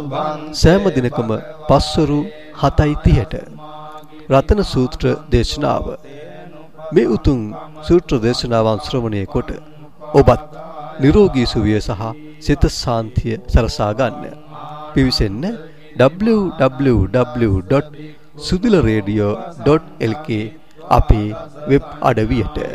සෑම දිනකම පස්වරු 7:30ට රතන සූත්‍ර දේශනාව. මේ උතුම් සූත්‍ර දේශනාවන් ශ්‍රවණය කොට ඔබත් නිරෝගී සුවය සහ සිත ශාන්තිය සලසා ගන්න. පිවිසෙන්න www.sudilaradio.lk අපේ වෙබ් අඩවියට.